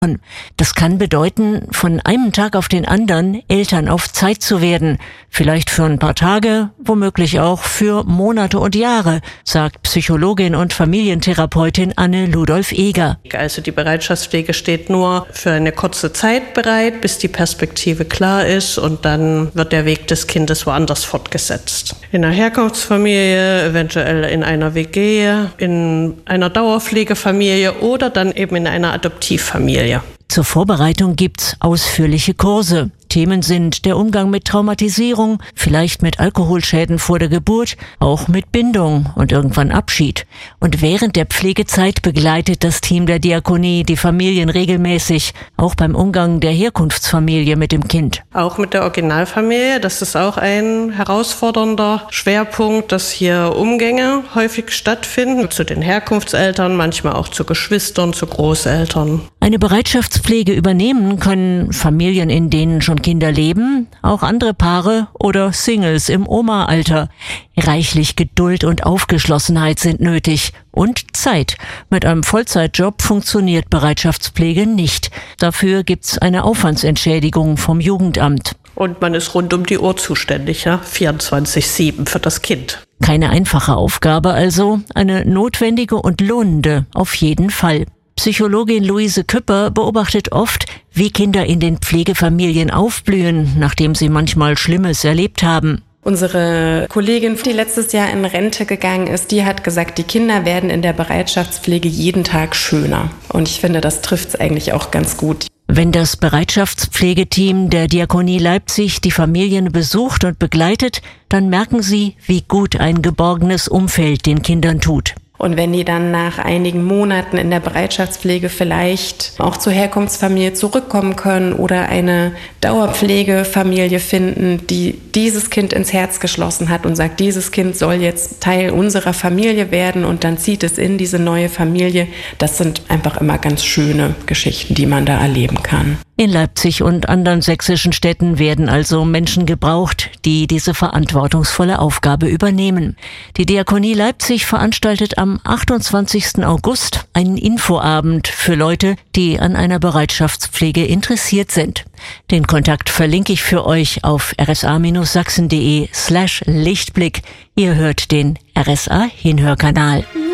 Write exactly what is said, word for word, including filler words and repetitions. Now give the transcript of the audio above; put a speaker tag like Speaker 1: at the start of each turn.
Speaker 1: Das kann bedeuten, von einem Tag auf den anderen Eltern auf Zeit zu werden. Vielleicht für ein paar Tage, womöglich auch für Monate und Jahre, sagt Psychologin und Familientherapeutin Anne Ludolf-Eger.
Speaker 2: Also die Bereitschaftspflege steht nur für eine kurze Zeit bereit, bis die Perspektive klar ist, und dann wird der Weg des Kindes woanders fortgesetzt. In einer Herkunftsfamilie, eventuell in einer W G, in einer Dauerpflegefamilie oder dann eben in einer Adoptivfamilie.
Speaker 1: Zur Vorbereitung gibt's ausführliche Kurse. Themen sind der Umgang mit Traumatisierung, vielleicht mit Alkoholschäden vor der Geburt, auch mit Bindung und irgendwann Abschied. Und während der Pflegezeit begleitet das Team der Diakonie die Familien regelmäßig, auch beim Umgang der Herkunftsfamilie mit dem Kind.
Speaker 2: Auch mit der Originalfamilie, das ist auch ein herausfordernder Schwerpunkt, dass hier Umgänge häufig stattfinden, zu den Herkunftseltern, manchmal auch zu Geschwistern, zu Großeltern.
Speaker 1: Eine Bereitschaftspflege übernehmen können Familien, in denen schon Kinder leben, auch andere Paare oder Singles im Oma-Alter. Reichlich Geduld und Aufgeschlossenheit sind nötig und Zeit. Mit einem Vollzeitjob funktioniert Bereitschaftspflege nicht. Dafür gibt's eine Aufwandsentschädigung vom Jugendamt.
Speaker 2: Und man ist rund um die Uhr zuständig, ja, vierundzwanzig sieben für das Kind.
Speaker 1: Keine einfache Aufgabe also, eine notwendige und lohnende auf jeden Fall. Psychologin Luise Küpper beobachtet oft, wie Kinder in den Pflegefamilien aufblühen, nachdem sie manchmal Schlimmes erlebt haben.
Speaker 3: Unsere Kollegin, die letztes Jahr in Rente gegangen ist, die hat gesagt, die Kinder werden in der Bereitschaftspflege jeden Tag schöner. Und ich finde, das trifft es eigentlich auch ganz gut.
Speaker 1: Wenn das Bereitschaftspflegeteam der Diakonie Leipzig die Familien besucht und begleitet, dann merken sie, wie gut ein geborgenes Umfeld den Kindern tut.
Speaker 3: Und wenn die dann nach einigen Monaten in der Bereitschaftspflege vielleicht auch zur Herkunftsfamilie zurückkommen können oder eine Dauerpflegefamilie finden, die dieses Kind ins Herz geschlossen hat und sagt, dieses Kind soll jetzt Teil unserer Familie werden, und dann zieht es in diese neue Familie. Das sind einfach immer ganz schöne Geschichten, die man da erleben kann.
Speaker 1: In Leipzig und anderen sächsischen Städten werden also Menschen gebraucht, die diese verantwortungsvolle Aufgabe übernehmen. Die Diakonie Leipzig veranstaltet am achtundzwanzigsten August einen Infoabend für Leute, die an einer Bereitschaftspflege interessiert sind. Den Kontakt verlinke ich für euch auf rsa-sachsen.de slash Lichtblick. Ihr hört den R S A Hinhörkanal.